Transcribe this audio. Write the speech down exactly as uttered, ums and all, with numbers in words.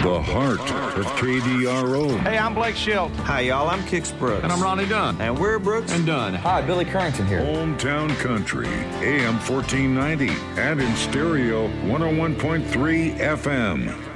the heart of K D R O. Hey, I'm Blake Shelton. Hi, y'all. I'm Kix Brooks. And I'm Ronnie Dunn. And we're Brooks and Dunn. Hi, Billy Currington here. Hometown Country, A M fourteen ninety, and in stereo, one oh one point three F M.